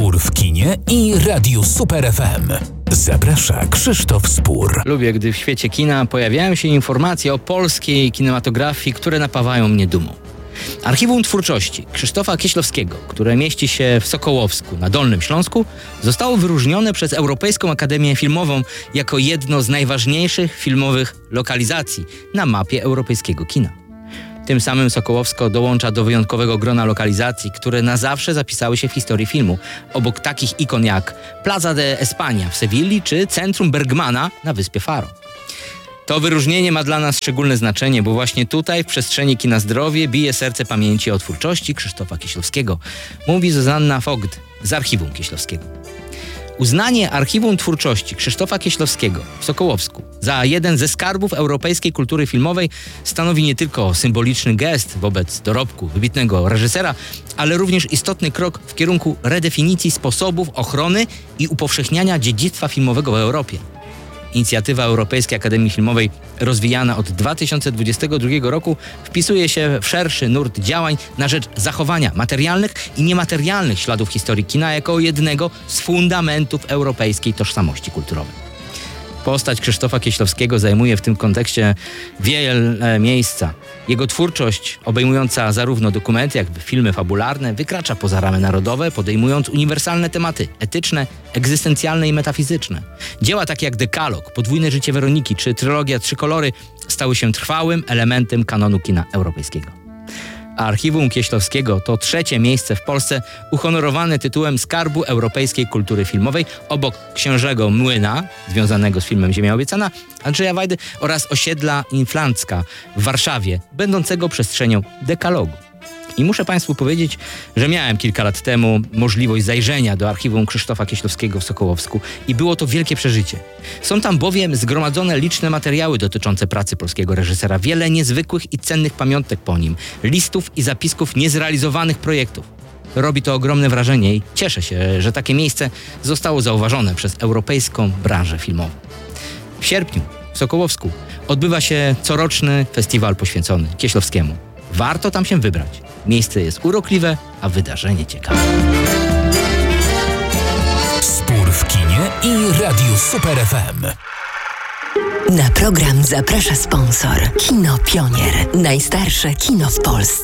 Spór w kinie i Radiu Super FM. Zaprasza Krzysztof Spór. Lubię, gdy w świecie kina pojawiają się informacje o polskiej kinematografii, które napawają mnie dumą. Archiwum Twórczości Krzysztofa Kieślowskiego, które mieści się w Sokołowsku na Dolnym Śląsku, zostało wyróżnione przez Europejską Akademię Filmową jako jedno z najważniejszych filmowych lokalizacji na mapie europejskiego kina. Tym samym Sokołowsko dołącza do wyjątkowego grona lokalizacji, które na zawsze zapisały się w historii filmu, obok takich ikon jak Plaza de España w Sewilli czy Centrum Bergmana na wyspie Faro. To wyróżnienie ma dla nas szczególne znaczenie, bo właśnie tutaj, w przestrzeni Kina Zdrowie, bije serce pamięci o twórczości Krzysztofa Kieślowskiego, mówi Zuzanna Vogt z Archiwum Kieślowskiego. Uznanie Archiwum Twórczości Krzysztofa Kieślowskiego w Sokołowsku za jeden ze skarbów europejskiej kultury filmowej stanowi nie tylko symboliczny gest wobec dorobku wybitnego reżysera, ale również istotny krok w kierunku redefinicji sposobów ochrony i upowszechniania dziedzictwa filmowego w Europie. Inicjatywa Europejskiej Akademii Filmowej, rozwijana od 2022 roku, wpisuje się w szerszy nurt działań na rzecz zachowania materialnych i niematerialnych śladów historii kina jako jednego z fundamentów europejskiej tożsamości kulturowej. Postać Krzysztofa Kieślowskiego zajmuje w tym kontekście wiele miejsca. Jego twórczość, obejmująca zarówno dokumenty, jak i filmy fabularne, wykracza poza ramy narodowe, podejmując uniwersalne tematy etyczne, egzystencjalne i metafizyczne. Dzieła takie jak Dekalog, Podwójne życie Weroniki czy trylogia Trzy kolory stały się trwałym elementem kanonu kina europejskiego. Archiwum Kieślowskiego to trzecie miejsce w Polsce uhonorowane tytułem Skarbu Europejskiej Kultury Filmowej obok Księżego Młyna, związanego z filmem Ziemia Obiecana, Andrzeja Wajdy oraz osiedla Inflancka w Warszawie, będącego przestrzenią Dekalogu. I muszę Państwu powiedzieć, że miałem kilka lat temu możliwość zajrzenia do archiwum Krzysztofa Kieślowskiego w Sokołowsku i było to wielkie przeżycie. Są tam bowiem zgromadzone liczne materiały dotyczące pracy polskiego reżysera, wiele niezwykłych i cennych pamiątek po nim, listów i zapisków niezrealizowanych projektów. Robi to ogromne wrażenie i cieszę się, że takie miejsce zostało zauważone przez europejską branżę filmową. W sierpniu w Sokołowsku odbywa się coroczny festiwal poświęcony Kieślowskiemu. Warto tam się wybrać. Miejsce jest urokliwe, a wydarzenie ciekawe. Spór w kinie i Radiu Super FM. Na program zaprasza sponsor Kino Pionier. Najstarsze kino w Polsce.